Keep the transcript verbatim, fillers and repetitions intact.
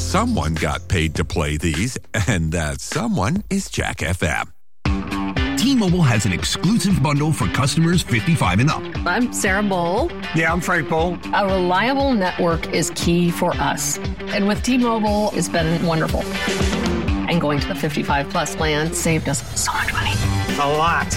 someone got paid to play these, and that someone is Jack F M. T-Mobile has an exclusive bundle for customers fifty-five and up. I'm Sarah Bowl. Yeah, I'm Frank Bowl. A reliable network is key for us. And with T-Mobile, it's been wonderful. And going to the fifty-five plus plan saved us so much money. A lot.